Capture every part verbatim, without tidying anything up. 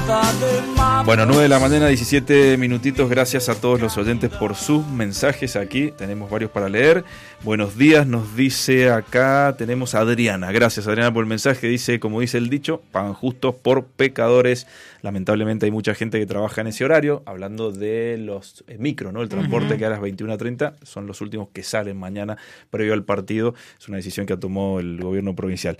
Bueno, nueve de la mañana, diecisiete minutitos. Gracias a todos los oyentes por sus mensajes aquí. Tenemos varios para leer. Buenos días, nos dice acá, tenemos a Adriana. Gracias, Adriana, por el mensaje. Dice, como dice el dicho, pagan justos por pecadores. Lamentablemente hay mucha gente que trabaja en ese horario, hablando de los eh, micro, ¿no? El transporte uh-huh. que a las veintiuna treinta son los últimos que salen mañana previo al partido. Es una decisión que tomó el gobierno provincial.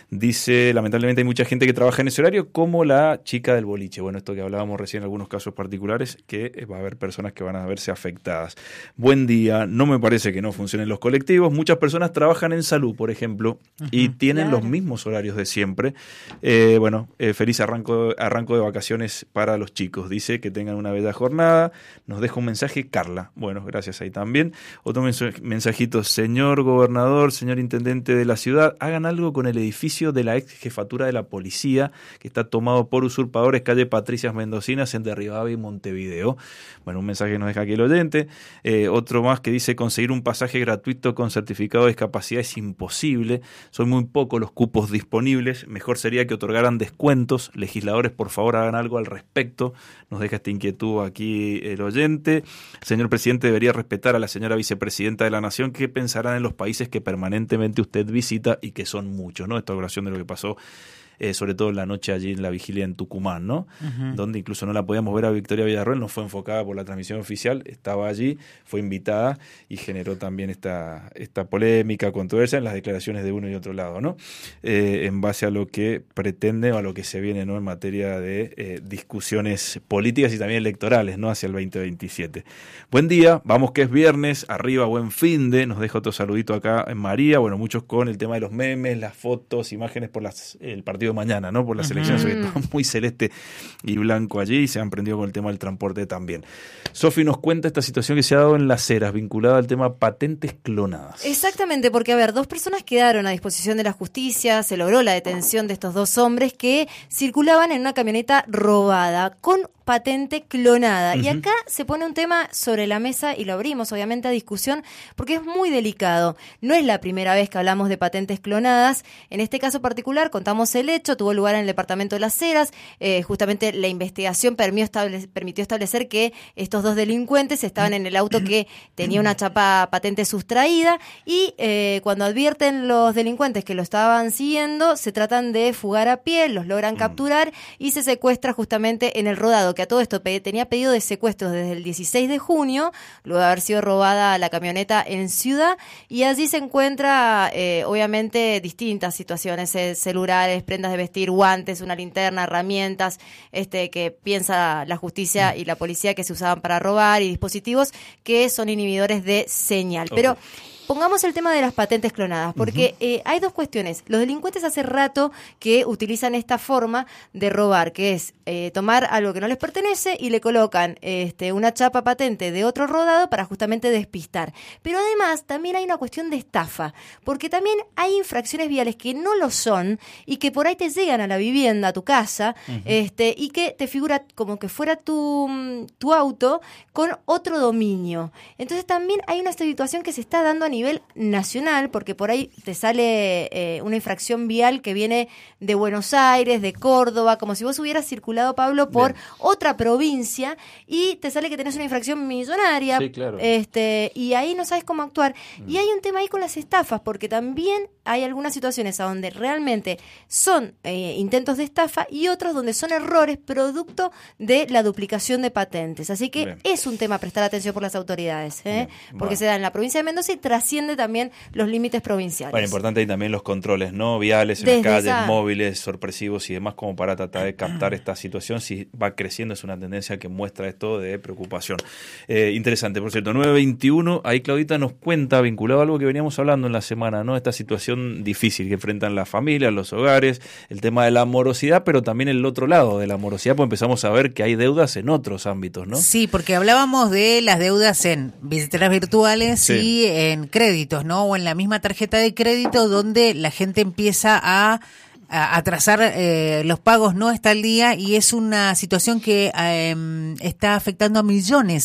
Dice, lamentablemente hay mucha gente que trabaja en ese horario, como la chica del boliche. Bueno, esto que hablábamos recién en algunos casos particulares, que va a haber personas que van a verse afectadas. Buen día, no me parece que no funcionen los colectivos. Muchas personas trabajan en salud, por ejemplo, uh-huh, y tienen claro. los mismos horarios de siempre. Eh, bueno, eh, feliz arranco, arranco de vacaciones para los chicos. Dice que tengan una bella jornada. Nos deja un mensaje Carla. Bueno, gracias ahí también. Otro mensajito, señor gobernador, señor intendente de la ciudad, hagan algo con el edificio de la ex jefatura de la policía, que está tomado por usurpadores, calle Patricias Mendocinas, en Derribaba y Montevideo. Bueno, un mensaje que nos deja aquí el oyente. Eh, otro más que dice, conseguir un pasaje gratuito con certificado de discapacidad es imposible. Son muy pocos los cupos disponibles. Mejor sería que otorgaran descuentos. Legisladores, por favor, hagan algo al respecto. Nos deja esta inquietud aquí el oyente. El señor presidente debería respetar a la señora vicepresidenta de la Nación. ¿Qué pensarán en los países que permanentemente usted visita y que son muchos, ¿no? Esta oración de lo que pasó Eh, sobre todo en la noche allí en la vigilia en Tucumán, ¿no? Uh-huh. Donde incluso no la podíamos ver a Victoria Villarroel, no fue enfocada por la transmisión oficial, estaba allí, fue invitada y generó también esta, esta polémica, controversia en las declaraciones de uno y otro lado, ¿no? Eh, en base a lo que pretende o a lo que se viene, ¿no? En materia de eh, discusiones políticas y también electorales, ¿no? Hacia el veinte veintisiete. Buen día, vamos que es viernes, arriba, buen finde, nos deja otro saludito acá en María, bueno, muchos con el tema de los memes, las fotos, imágenes por las, el partido de mañana, ¿no? Por las elecciones, uh-huh. que está muy celeste y blanco allí, y se han prendido con el tema del transporte también. Sofi nos cuenta esta situación que se ha dado en Las Heras, vinculada al tema patentes clonadas. Exactamente, porque a ver, dos personas quedaron a disposición de la justicia, se logró la detención de estos dos hombres que circulaban en una camioneta robada con patente clonada. Uh-huh. Y acá se pone un tema sobre la mesa y lo abrimos obviamente a discusión porque es muy delicado. No es la primera vez que hablamos de patentes clonadas. En este caso particular contamos el hecho, tuvo lugar en el departamento de Las Heras. Eh, justamente la investigación permitió, estable, permitió establecer que estos dos delincuentes estaban en el auto que tenía una chapa patente sustraída y eh, cuando advierten los delincuentes que lo estaban siguiendo, se tratan de fugar a pie, los logran capturar y se secuestra justamente en el rodado, que a todo esto pe- tenía pedido de secuestro desde el dieciséis de junio, luego de haber sido robada la camioneta en Ciudad, y allí se encuentra eh, obviamente distintas situaciones, eh, celulares, prendas de vestir, guantes, una linterna, herramientas este que piensa la justicia y la policía que se usaban para robar, y dispositivos que son inhibidores de señal. Okay. Pero pongamos el tema de las patentes clonadas, porque uh-huh. eh, hay dos cuestiones. Los delincuentes hace rato que utilizan esta forma de robar, que es eh, tomar algo que no les pertenece y le colocan este, una chapa patente de otro rodado para justamente despistar. Pero además también hay una cuestión de estafa, porque también hay infracciones viales que no lo son y que por ahí te llegan a la vivienda, a tu casa, uh-huh. este, y que te figura como que fuera tu, tu auto con otro dominio. Entonces también hay una situación que se está dando a nivel nacional, porque por ahí te sale eh, una infracción vial que viene de Buenos Aires, de Córdoba, como si vos hubieras circulado, Pablo, por Bien. otra provincia y te sale que tenés una infracción millonaria. Sí, claro. este, y ahí no sabes cómo actuar. Mm. Y hay un tema ahí con las estafas, porque también hay algunas situaciones a donde realmente son eh, intentos de estafa y otros donde son errores producto de la duplicación de patentes. Así que Bien. es un tema a prestar atención por las autoridades, ¿eh? porque bueno. se da en la provincia de Mendoza y trasciende también los límites provinciales. Bueno, importante ahí también los controles, ¿no? Viales en Desde las calles, esa... móviles, sorpresivos y demás, como para tratar de captar esta situación. Si va creciendo, es una tendencia que muestra esto de preocupación. Eh, interesante, por cierto, nueve veintiuno, ahí Claudita nos cuenta, vinculado a algo que veníamos hablando en la semana, ¿no? Esta situación difícil que enfrentan las familias, los hogares, el tema de la morosidad, pero también el otro lado de la morosidad, pues empezamos a ver que hay deudas en otros ámbitos, ¿no? Sí, porque hablábamos de las deudas en billeteras virtuales sí. y en créditos, ¿no? O en la misma tarjeta de crédito, donde la gente empieza a a atrasar eh, los pagos, no está al día, y es una situación que eh, está afectando a millones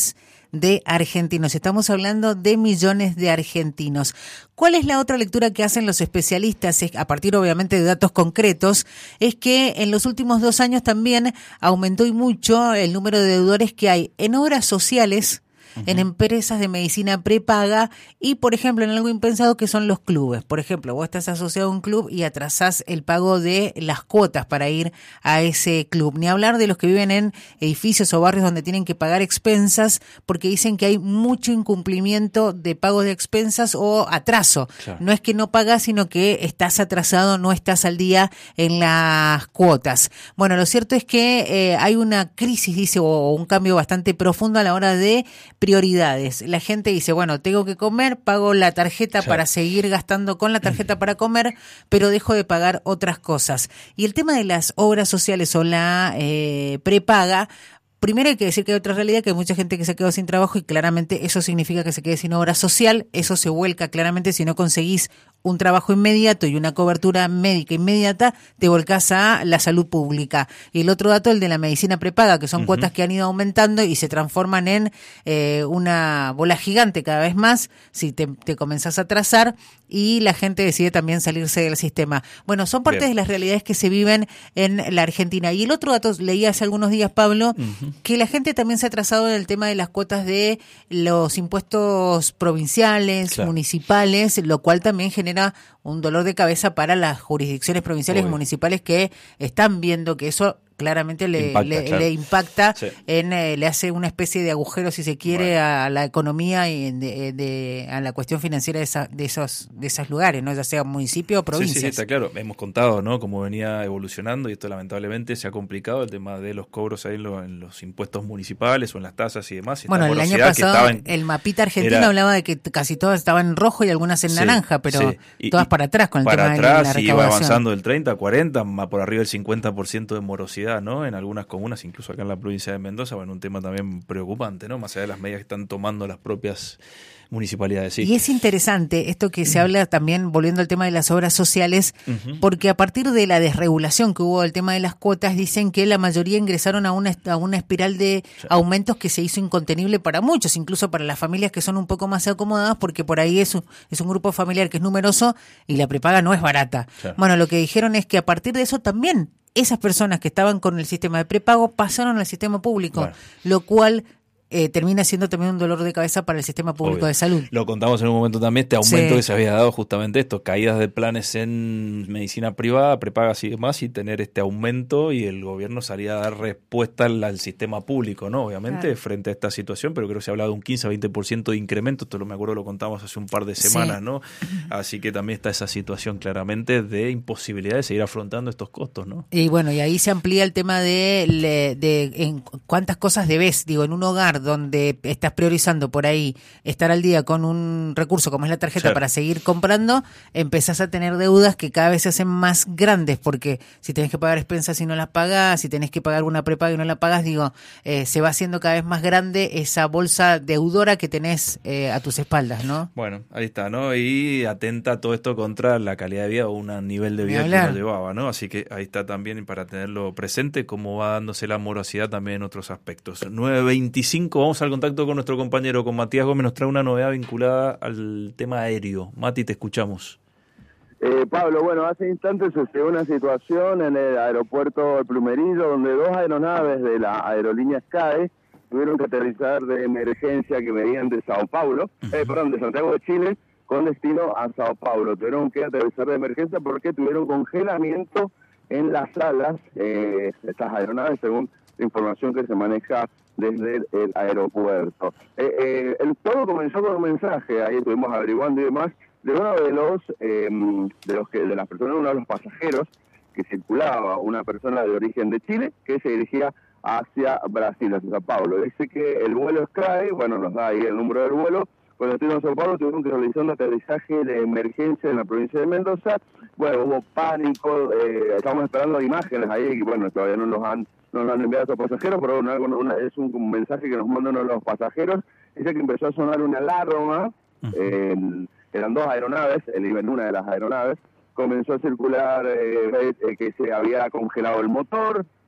de argentinos. Estamos hablando de millones de argentinos. ¿Cuál es la otra lectura que hacen los especialistas? Es, a partir obviamente de datos concretos, es que en los últimos dos años también aumentó y mucho el número de deudores que hay en obras sociales, en empresas de medicina prepaga y, por ejemplo, en algo impensado que son los clubes. Por ejemplo, vos estás asociado a un club y atrasás el pago de las cuotas para ir a ese club. Ni hablar de los que viven en edificios o barrios donde tienen que pagar expensas porque dicen que hay mucho incumplimiento de pagos de expensas o atraso. Claro. No es que no pagas, sino que estás atrasado, no estás al día en las cuotas. Bueno, lo cierto es que eh, hay una crisis, dice, o un cambio bastante profundo a la hora de prioridades. La gente dice, bueno, tengo que comer, pago la tarjeta sí. para seguir gastando con la tarjeta para comer, pero dejo de pagar otras cosas. Y el tema de las obras sociales o la eh, prepaga, primero hay que decir que hay otra realidad, que hay mucha gente que se quedó sin trabajo y claramente eso significa que se quede sin obra social. Eso se vuelca claramente si no conseguís un trabajo inmediato y una cobertura médica inmediata, te volcás a la salud pública. Y el otro dato, el de la medicina prepaga, que son uh-huh. cuotas que han ido aumentando y se transforman en eh, una bola gigante cada vez más si te, te comenzás a atrasar y la gente decide también salirse del sistema. Bueno, son parte Bien. de las realidades que se viven en la Argentina. Y el otro dato, leí hace algunos días, Pablo, uh-huh. que la gente también se ha atrasado en el tema de las cuotas de los impuestos provinciales, claro. municipales, lo cual también genera un dolor de cabeza para las jurisdicciones provinciales Obvio. y municipales que están viendo que eso claramente le impacta, le, claro. le impacta sí. en eh, le hace una especie de agujero, si se quiere, bueno. a la economía y de, de, a la cuestión financiera de, esa, de esos de esos lugares, no ya sea municipio o provincia. Sí, sí, sí, está claro. Hemos contado, ¿no?, cómo venía evolucionando y esto lamentablemente se ha complicado el tema de los cobros ahí en, lo, en los impuestos municipales o en las tasas y demás. Y bueno, el año pasado en, el mapita argentino era, hablaba de que casi todas estaban en rojo y algunas en sí, naranja, pero sí. y, todas y para atrás con el para tema atrás, de la recaudación. Iba avanzando del treinta, cuarenta, más por arriba del cincuenta por ciento de morosidad, ¿no?, en algunas comunas, incluso acá en la provincia de Mendoza. Bueno, un tema también preocupante, ¿no?, más allá de las medidas que están tomando las propias municipalidades. Sí. Y es interesante esto que se habla también, volviendo al tema de las obras sociales, uh-huh. porque a partir de la desregulación que hubo del tema de las cuotas, dicen que la mayoría ingresaron a una, a una espiral de sí. aumentos que se hizo incontenible para muchos, incluso para las familias que son un poco más acomodadas, porque por ahí es un, es un grupo familiar que es numeroso y la prepaga no es barata. Sí. Bueno, lo que dijeron es que a partir de eso también esas personas que estaban con el sistema de prepago pasaron al sistema público, bueno. lo cual eh, termina siendo también un dolor de cabeza para el sistema público Obvio. de salud. Lo contamos en un momento también, este aumento sí. que se había dado justamente esto, caídas de planes en medicina privada, prepagas y demás, y tener este aumento y el gobierno salía a dar respuesta al, al sistema público, ¿no? Obviamente, claro. frente a esta situación, pero creo que se ha hablado de un quince a veinte por ciento de incremento, esto lo me acuerdo lo contamos hace un par de semanas, sí. ¿no? Así que también está esa situación claramente de imposibilidad de seguir afrontando estos costos, ¿no? Y bueno, y ahí se amplía el tema de, de, de en cuántas cosas debes, digo, en un hogar donde estás priorizando por ahí estar al día con un recurso como es la tarjeta claro. para seguir comprando, empezás a tener deudas que cada vez se hacen más grandes, porque si tenés que pagar expensas y no las pagás, si tenés que pagar una prepaga y no la pagás, digo, eh, se va haciendo cada vez más grande esa bolsa deudora que tenés eh, a tus espaldas, ¿no? Bueno, ahí está, ¿no? Y atenta todo esto contra la calidad de vida o un nivel de vida que no llevaba, ¿no? Así que ahí está también para tenerlo presente, cómo va dándose la morosidad también en otros aspectos. nueve veinticinco, vamos al contacto con nuestro compañero, con Matías Gómez, nos trae una novedad vinculada al tema aéreo. Mati, te escuchamos. Eh, Pablo, bueno, hace instantes se dio una situación en el aeropuerto El Plumerillo, donde dos aeronaves de la aerolínea SCAE tuvieron que aterrizar de emergencia, que venían de Sao Paulo, eh, perdón, de Santiago de Chile, con destino a Sao Paulo. Tuvieron que aterrizar de emergencia porque tuvieron congelamiento en las alas, eh, estas aeronaves, según la información que se maneja desde el, el aeropuerto. Eh, eh, el todo comenzó con un mensaje, ahí estuvimos averiguando y demás, de uno de los, eh, de los que, de las personas, uno de los pasajeros que circulaba, una persona de origen de Chile, que se dirigía hacia Brasil, hacia Sao Paulo. Dice que el vuelo SCAE, bueno, nos da ahí el número del vuelo, cuando estuvieron en Sao Paulo tuvieron que realizar un aterrizaje de emergencia en la provincia de Mendoza. Bueno, hubo pánico, eh, estamos esperando imágenes ahí, y bueno, todavía no nos han no nos han enviado a estos pasajeros, pero una, una, es un, un mensaje que nos mandan uno de los pasajeros. Dice que empezó a sonar una alarma, eh, eran dos aeronaves, él iba en una de las aeronaves, comenzó a circular eh, eh, que se había congelado el motor,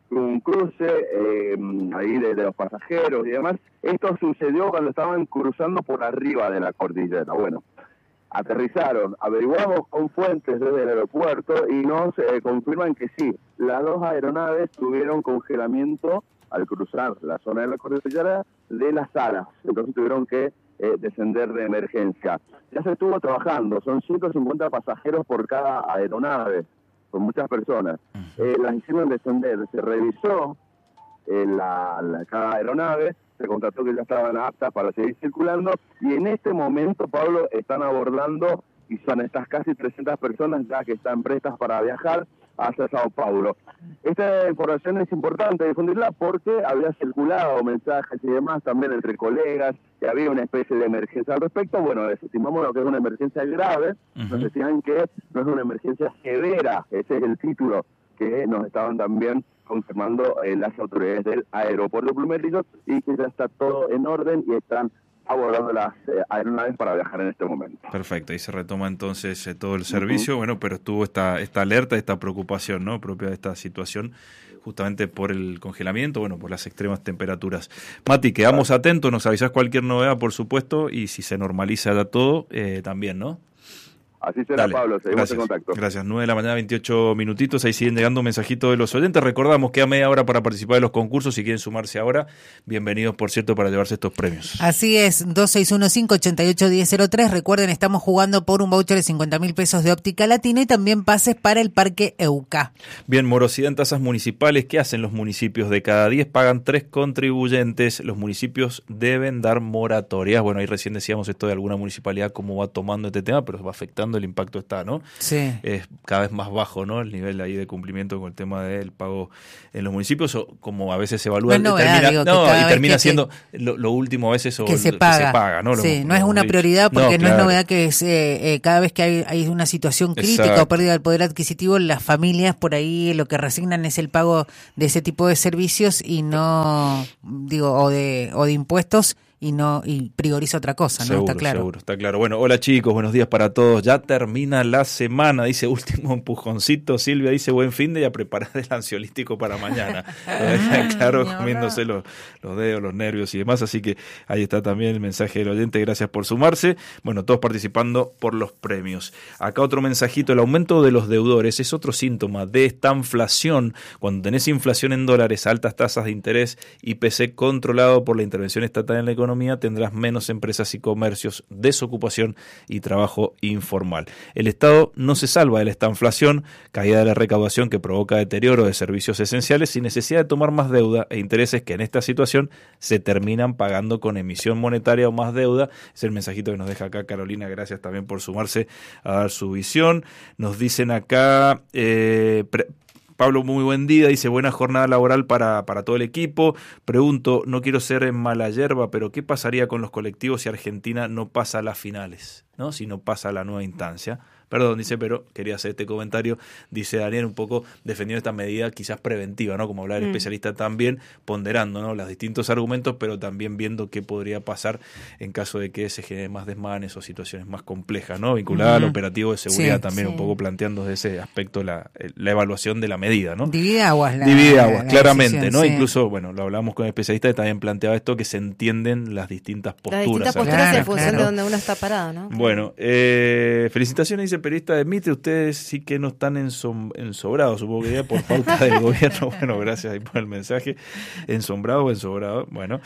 un cruce eh, ahí de, de los pasajeros y demás. Esto sucedió cuando estaban cruzando por arriba de la cordillera. Bueno, aterrizaron, averiguamos con fuentes desde el aeropuerto y nos eh, confirman que sí, las dos aeronaves tuvieron congelamiento al cruzar la zona de la cordillera de las alas, entonces tuvieron que eh, descender de emergencia. Ya se estuvo trabajando, son ciento cincuenta pasajeros por cada aeronave, son muchas personas. Eh, las hicieron descender, se revisó eh, la, la, cada aeronave, se constató que ya estaban aptas para seguir circulando y en este momento, Pablo, están abordando y son estas casi trescientas personas ya que están prestas para viajar hacia Sao Paulo. Esta información es importante difundirla porque había circulado mensajes y demás también entre colegas, que había una especie de emergencia al respecto. Bueno, desestimamos lo que es una emergencia grave, uh-huh. Nos decían que no es una emergencia severa, ese es el título que nos estaban también confirmando eh, las autoridades del aeropuerto Plumerillos y que ya está todo en orden y están abordando las eh, aeronaves para viajar en este momento. Perfecto, ahí se retoma entonces eh, todo el servicio, uh-huh. Bueno, pero estuvo esta esta alerta, esta preocupación, ¿no?, propia de esta situación, justamente por el congelamiento, bueno, por las extremas temperaturas. Mati, quedamos atentos, nos avisás cualquier novedad, por supuesto, y si se normaliza ya todo, eh, también, ¿no? Así será. Dale, Pablo, seguimos gracias, en contacto. Gracias, nueve de la mañana, veintiocho minutitos, ahí siguen llegando mensajitos de los oyentes. Recordamos que a media hora para participar de los concursos, si quieren sumarse ahora, bienvenidos, por cierto, para llevarse estos premios. Así es, dos seis uno cinco, ocho ocho uno cero cero tres, recuerden, estamos jugando por un voucher de cincuenta mil pesos de Óptica Latina y también pases para el Parque Euca. Bien, morosidad en tasas municipales, ¿qué hacen los municipios? De cada diez pagan tres contribuyentes, los municipios deben dar moratorias. Bueno, ahí recién decíamos esto de alguna municipalidad, cómo va tomando este tema, pero va afectando, el impacto está, ¿no? Sí. Es cada vez más bajo, ¿no?, el nivel ahí de cumplimiento con el tema del pago en los municipios, o como a veces se evalúa, no, no, termina, verdad, digo, no, y termina que, siendo lo, lo último a veces o que se que paga, se paga, ¿no? Lo, sí, no lo es una dicho. prioridad porque no, no, claro. Es novedad que es, eh, eh, cada vez que hay, hay una situación crítica Exacto. o pérdida del poder adquisitivo, las familias por ahí lo que resignan es el pago de ese tipo de servicios y no, digo, o de, o de impuestos, y no y prioriza otra cosa, ¿no? Seguro, está claro. Seguro, está claro. Bueno, hola chicos, buenos días para todos. Ya termina la semana, dice último empujoncito. Silvia dice buen fin de y a preparar el ansiolítico para mañana. Lo deja claro, comiéndose los, los dedos, los nervios y demás. Así que ahí está también el mensaje del oyente. Gracias por sumarse. Bueno, todos participando por los premios. Acá otro mensajito. El aumento de los deudores es otro síntoma de esta inflación. Cuando tenés inflación en dólares, altas tasas de interés, I P C controlado por la intervención estatal en la economía, tendrás menos empresas y comercios, desocupación y trabajo informal. El Estado no se salva de esta inflación, caída de la recaudación que provoca deterioro de servicios esenciales sin necesidad de tomar más deuda e intereses que en esta situación se terminan pagando con emisión monetaria o más deuda. Es el mensajito que nos deja acá Carolina, gracias también por sumarse a dar su visión. Nos dicen acá... Eh, pre- Pablo, muy buen día, dice buena jornada laboral para, para todo el equipo. Pregunto, no quiero ser en mala yerba, pero ¿qué pasaría con los colectivos si Argentina no pasa a las finales, ¿no? Si no pasa a la nueva instancia? Perdón, dice, pero quería hacer este comentario, dice Daniel, un poco defendiendo esta medida quizás preventiva, ¿no? Como hablaba el mm. especialista también, ponderando, ¿no?, los distintos argumentos, pero también viendo qué podría pasar en caso de que se generen más desmanes o situaciones más complejas, ¿no? Vinculada mm. al operativo de seguridad, sí, también sí. Un poco planteando desde ese aspecto la, la evaluación de la medida, ¿no? Divide aguas. La, Divide aguas, la, claramente, decisión, ¿no? Sí. Incluso, bueno, lo hablamos con el especialista que también planteaba esto, que se entienden las distintas posturas. Las distintas posturas claro, en función claro. de donde uno está parado, ¿no? Bueno, eh, felicitaciones, dice el periodista de Mitre, ustedes sí que no están ensom- ensobrados, supongo que ya por falta del gobierno. Bueno, gracias ahí por el mensaje. Ensombrado o ensobrado. Bueno,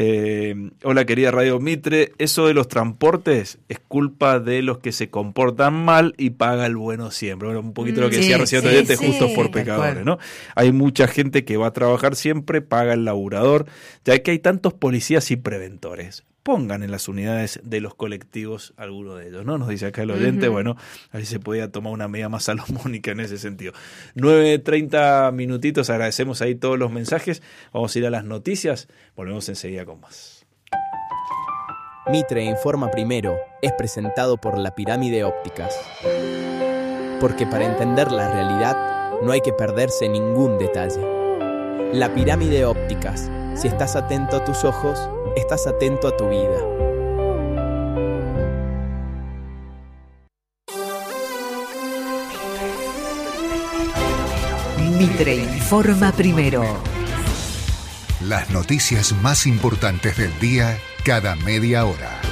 eh, hola querida Radio Mitre, eso de los transportes es culpa de los que se comportan mal y paga el bueno siempre. Bueno, un poquito lo que sí, decía recién, sí, oyente, sí, justos por pecadores, ¿no? Hay mucha gente que va a trabajar siempre, paga el laburador, ya que hay tantos policías y preventores. Pongan en las unidades de los colectivos alguno de ellos, ¿no? Nos dice acá el oyente, uh-huh. Bueno, ahí se podía tomar una medida más salomónica en ese sentido. nueve treinta minutitos, agradecemos ahí todos los mensajes, vamos a ir a las noticias, volvemos enseguida con más. Mitre Informa Primero es presentado por La Pirámide Ópticas. Porque para entender la realidad no hay que perderse ningún detalle. La Pirámide Ópticas. Si estás atento a tus ojos, estás atento a tu vida. Mitre informa primero. Las noticias más importantes del día cada media hora.